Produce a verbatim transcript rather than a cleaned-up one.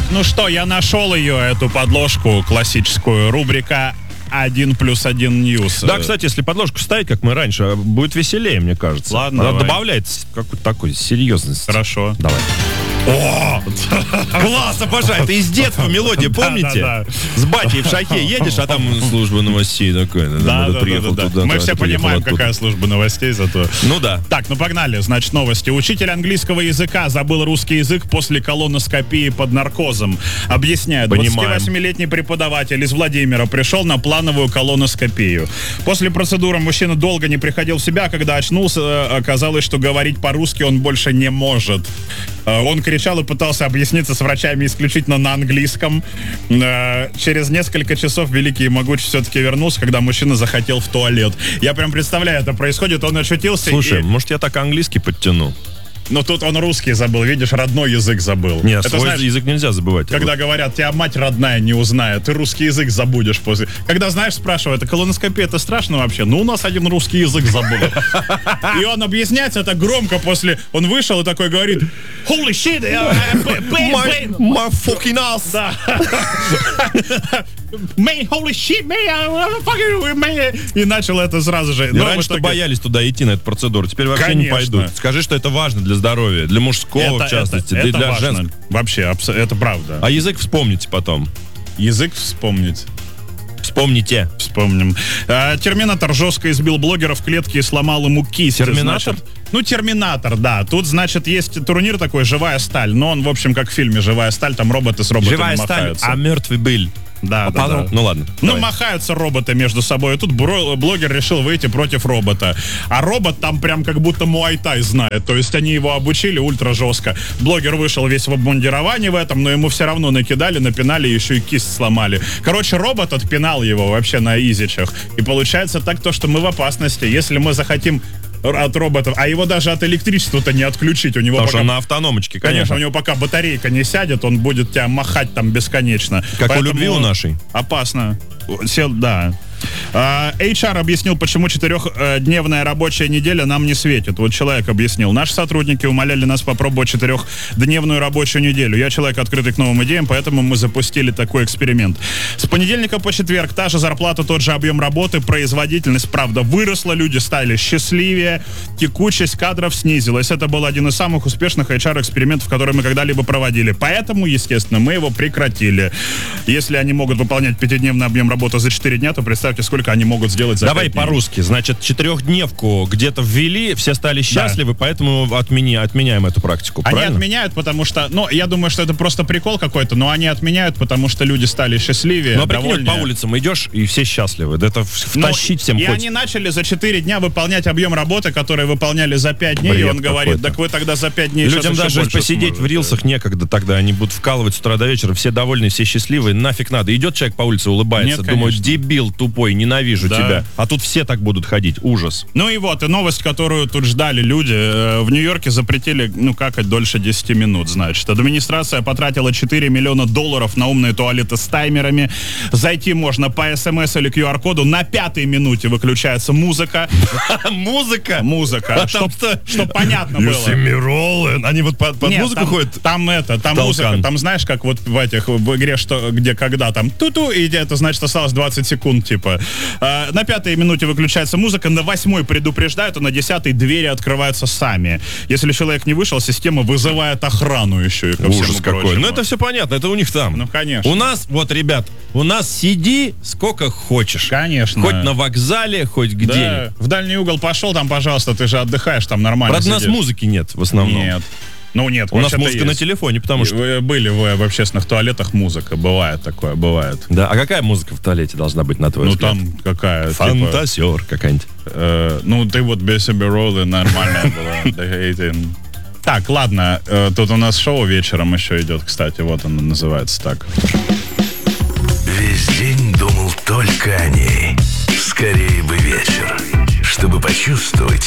ну что, я нашел ее, эту подложку классическую. Рубрика один плюс один News. Да, кстати, если подложку ставить, как мы раньше, будет веселее, мне кажется. Ладно, Она давай. добавляет какую-то такую серьезность. Хорошо. Давай. О! Класс, обожаю. Это из детства мелодия, помните? Да, да, С батей в шахе едешь, а там служба новостей такая. Да, да, да, да, да. Мы все понимаем, какая служба новостей, зато... Ну да. Так, ну погнали, значит, новости. Учитель английского языка забыл русский язык после колоноскопии под наркозом. Объясняет, двадцативосьмилетний преподаватель из Владимира пришел на плановую колоноскопию. После процедуры мужчина долго не приходил в себя, когда очнулся, оказалось, что говорить по-русски он больше не может. Он кричал и пытался объясниться с врачами исключительно на английском. Через несколько часов великий и могучий все-таки вернулся, когда мужчина захотел в туалет. Я прям представляю, это происходит, он очутился. Слушай, и... может, я так английский подтяну? Но тут он русский забыл, видишь, родной язык забыл. Нет, это, свой знаешь, язык нельзя забывать. Когда говорят, тебя мать родная не узнает, ты русский язык забудешь после... Когда, знаешь, спрашивают, а колоноскопия это страшно вообще? Ну, у нас один русский язык забыл. И он объясняется это громко после... Он вышел и такой говорит, holy shit, my, my fucking ass. Да. Man, holy shit, man, fucking man. И начал это сразу же. И раньше-то итоге... боялись туда идти на эту процедуру, теперь вообще Конечно. не пойдут. Скажи, что это важно для здоровья, для мужского, это, в частности, это, да и это для важно. женского. Вообще, это правда. А язык вспомните потом. Язык вспомнить. Вспомните. Вспомним. А, терминатор жестко избил блогера в клетке и сломал ему кисть. Терминатор? Значит, ну, Терминатор, да. Тут, значит, есть турнир такой «Живая сталь». Но он, в общем, как в фильме «Живая сталь». Там роботы с роботами Живая махаются. Сталь, а мертвый был. Да, а да, потом... да. Ну ладно. Ну, давай. махаются роботы между собой. И тут блогер решил выйти против робота. А робот там прям как будто муай-тай знает. То есть они его обучили ультра жестко. Блогер вышел весь в обмундировании в этом, но ему все равно накидали, напинали, еще и кисть сломали. Короче, робот отпинал его вообще на изичах. И получается так то, что мы в опасности. Если мы захотим от роботов, а его даже от электричества-то не отключить. У него Потому пока... что он на автономочке, конечно. Конечно, у него пока батарейка не сядет, он будет тебя махать там бесконечно. Как Поэтому у любви у нашей. Опасно. Сел, да. эйч ар объяснил, почему четырехдневная рабочая неделя нам не светит. Вот человек объяснил. Наши сотрудники умоляли нас попробовать четырехдневную рабочую неделю. Я человек, открытый к новым идеям, поэтому мы запустили такой эксперимент. С понедельника по четверг та же зарплата, тот же объем работы, производительность, правда, выросла, люди стали счастливее, текучесть кадров снизилась. Это был один из самых успешных эйч ар-экспериментов, которые мы когда-либо проводили. Поэтому, естественно, мы его прекратили. Если они могут выполнять пятидневный объем работы за четыре дня, то представьте, сколько они могут сделать за Давай пять дней. по-русски. Значит, четырехдневку где-то ввели, все стали счастливы, да. Поэтому отмени, отменяем эту практику. Они правильно? отменяют, потому что, ну, я думаю, что это просто прикол какой-то, но они отменяют, потому что люди стали счастливее, ну, а довольнее. по улицам идешь, и все счастливы. Это втащить но, всем И хоть. они начали за четыре дня выполнять объем работы, который выполняли за пять дней, Бред и он говорит, какой-то. Так вы тогда за пять дней Людям даже посидеть сможете. В рилсах некогда тогда, они будут вкалывать с утра до вечера, все довольны, все счастливые, нафиг надо. Идет человек по улице, улыбается, Нет, думает, дебил тупой, ненавижу да. тебя. А тут все так будут ходить, ужас. Ну и вот, и новость, которую тут ждали люди. В Нью-Йорке запретили, ну, какать дольше десяти минут, значит. Администрация потратила четыре миллиона долларов на умные туалеты с таймерами. Зайти можно по смс или ку ар коду. На пятой минуте выключается музыка. Музыка? Музыка. Чтоб понятно было. Они вот под музыку ходят? Там это, там музыка. Там знаешь, как вот в этих, в игре, что, где, когда там ту-ту, и это значит, осталось двадцать секунд, типа. На пятой минуте выключается музыка, на восьмой предупреждают, а на десятой двери открываются сами. Если человек не вышел, система вызывает охрану еще и ко всему Ужас какой. прочему. Ну это все понятно, это у них там. Ну, конечно. У нас, вот, ребят, у нас сиди сколько хочешь. Конечно. Хоть на вокзале, хоть где. Да. В дальний угол пошел, там, пожалуйста, ты же отдыхаешь, там нормально Правда, у нас сидишь. музыки нет в основном. Нет. Ну нет, у нас музыка есть. на телефоне, потому что... Вы были вы в общественных туалетах, музыка, бывает такое, бывает. Да, а какая музыка в туалете должна быть, на твой ну, взгляд? Ну там какая? Фантасер типа, какая-нибудь. Э, ну ты вот без себе роллы нормальная была. Так, ладно, э, тут у нас шоу вечером еще идет, кстати, вот оно называется так. Весь день думал только о ней. Скорее бы вечер, чтобы почувствовать